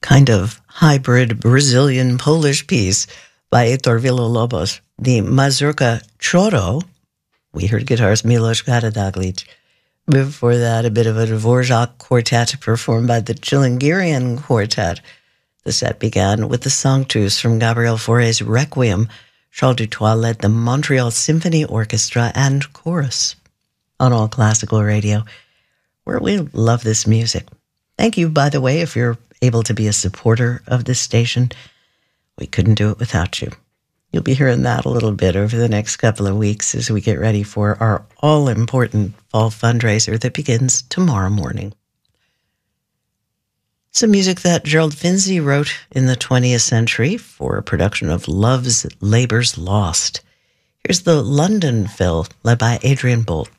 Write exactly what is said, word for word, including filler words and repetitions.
kind of hybrid Brazilian-Polish piece by Heitor Villa-Lobos. The Mazurka Choro, we heard guitars Milos Karadaglic. Before that, a bit of a Dvorak quartet performed by the Chilingirian Quartet. The set began with the Sanctus from Gabriel Fauré's Requiem. Charles Dutoit led the Montreal Symphony Orchestra and chorus on All Classical Radio, where we love this music. Thank you, by the way, if you're able to be a supporter of this station. We couldn't do it without you. You'll be hearing that a little bit over the next couple of weeks as we get ready for our all-important fall fundraiser that begins tomorrow morning. Some music that Gerald Finzi wrote in the twentieth century for a production of Love's Labour's Lost. Here's the London Phil, led by Adrian Bolt.